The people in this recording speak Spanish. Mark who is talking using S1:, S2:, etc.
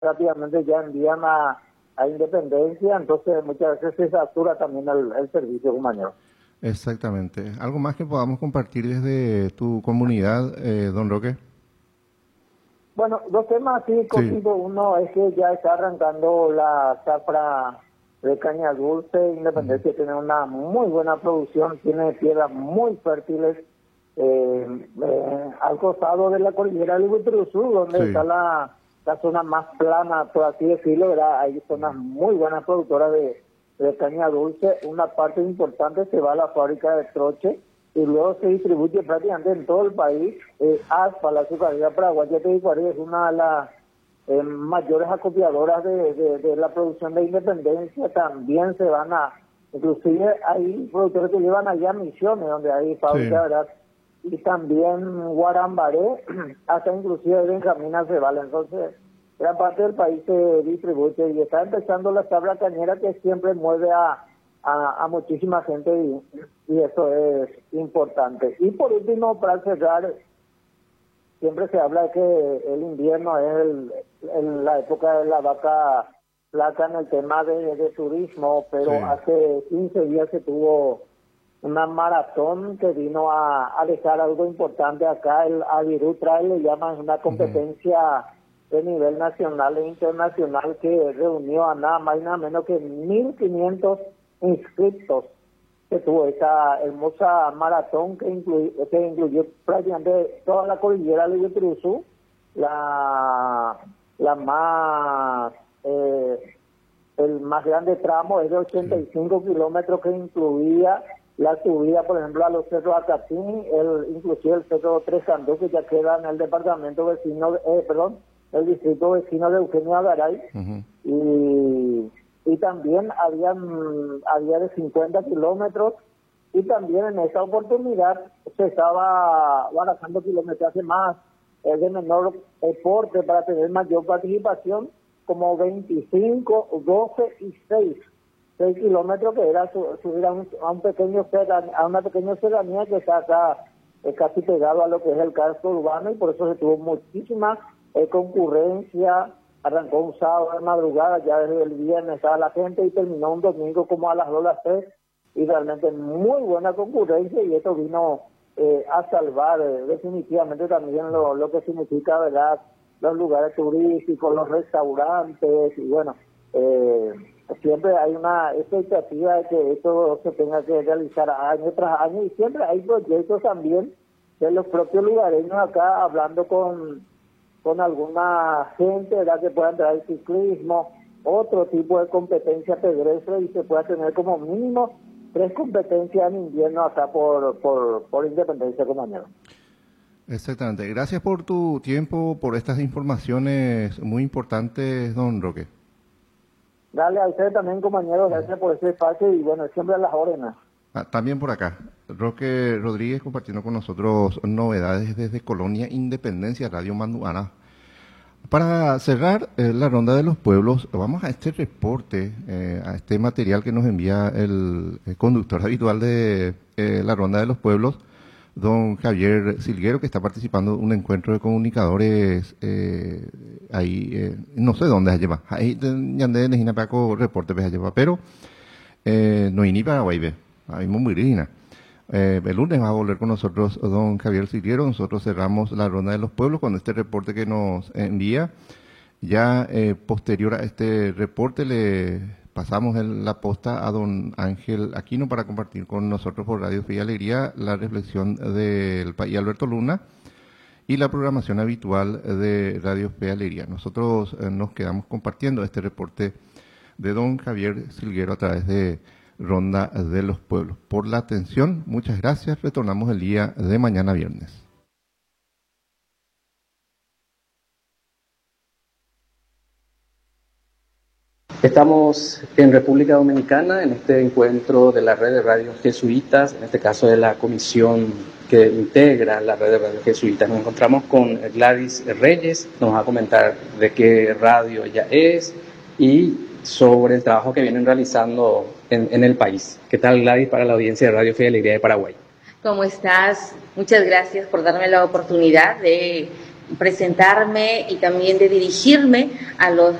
S1: rápidamente ya envían a Independencia, entonces muchas veces se satura también el servicio, compañero.
S2: Exactamente. ¿Algo más que podamos compartir desde tu comunidad, don Roque?
S1: Bueno, dos temas así
S2: Sí.
S1: cortitos. Uno es que ya está arrancando la zafra de caña dulce. Independencia tiene una muy buena producción, tiene piedras muy fértiles al costado de la cordillera del Huitruzú, donde
S2: Sí.
S1: está la zona más plana, por así decirlo, ¿verdad? Hay zonas muy buenas productoras de caña dulce. Una parte importante se va a la fábrica de Troche y luego se distribuye prácticamente en todo el país. ASPA, la azucarera paraguaya de Icuarí, es una de las mayores acopiadoras de la producción de Independencia. También se van inclusive hay productores que llevan allá a Misiones, donde hay
S2: Sí.
S1: fábrica, ¿verdad? Y también Guarambaré, hasta inclusive Benjamín Aceval. Entonces, gran parte del país se distribuye y está empezando la tabla cañera, que siempre mueve a muchísima gente y eso es importante. Y por último, para cerrar, siempre se habla de que el invierno es la época de la vaca flaca en el tema de turismo, pero
S2: Sí.
S1: hace 15 días se tuvo una maratón que vino a dejar algo importante acá. El Avirú Trail le llaman una competencia de nivel nacional e internacional que reunió a nada más y nada menos que 1.500 inscriptos, que tuvo esa hermosa maratón que incluyó prácticamente toda la cordillera de Huitruzú, la más el más grande tramo es de 85 kilómetros, que incluía la subida, por ejemplo, a los cerros Acatín, inclusive el cerro Tres Candú, que ya queda en el departamento vecino, el distrito vecino de Eugenio Agaray. Y también había de 50 kilómetros, y también en esta oportunidad se estaba barajando kilometraje más de menor porte para tener mayor participación, como 25, 12 y 6 kilómetros, que era subir a un pequeño a una pequeña serranía que está acá casi pegado a lo que es el casco urbano, y por eso se tuvo muchísima concurrencia. Arrancó un sábado de madrugada, ya desde el viernes estaba la gente, y terminó un domingo como a las 2 las 3, y realmente muy buena concurrencia, y esto vino a salvar definitivamente también lo que significa, ¿verdad?, los lugares turísticos, los restaurantes, y bueno, siempre hay una expectativa de que esto se tenga que realizar año tras año, y siempre hay proyectos también de los propios lugareños acá, hablando con alguna gente, ¿verdad?, que pueda entrar al ciclismo, otro tipo de competencia pedestre, y se pueda tener como mínimo 3 competencias en invierno acá por Independencia, compañero.
S2: Exactamente. Gracias por tu tiempo, por estas informaciones muy importantes, don Roque.
S1: Dale a usted también, compañero, gracias por ese espacio, y bueno, siempre a las órdenes.
S2: También por acá, Roque Rodríguez compartiendo con nosotros novedades desde Colonia Independencia, Radio Manduana. Para cerrar la ronda de los pueblos, vamos a este reporte, a este material que nos envía el conductor habitual de la ronda de los pueblos, don Javier Silguero, que está participando en un encuentro de comunicadores ahí, no sé dónde se lleva, ahí yandé necesita paco reporte se lleva, pero no hay ni para Guaybe, ahí muy rigina. El lunes va a volver con nosotros don Javier Silguero. Nosotros cerramos la ronda de los pueblos con este reporte que nos envía. Ya posterior a este reporte le pasamos la posta a don Ángel Aquino para compartir con nosotros por Radio Fe y Alegría la reflexión del país Alberto Luna y la programación habitual de Radio Fe y Alegría. Nosotros nos quedamos compartiendo este reporte de don Javier Silguero a través de Ronda de los Pueblos. Por la atención, muchas gracias. Retornamos el día de mañana viernes.
S3: Estamos en República Dominicana en este encuentro de la red de radios jesuitas, en este caso de la comisión que integra la red de radios jesuitas. Nos encontramos con Gladys Reyes, nos va a comentar de qué radio ella es y sobre el trabajo que vienen realizando en el país. ¿Qué tal, Gladys, para la audiencia de Radio Fe y Alegría de Paraguay?
S4: ¿Cómo estás? Muchas gracias por darme la oportunidad de presentarme y también de dirigirme a los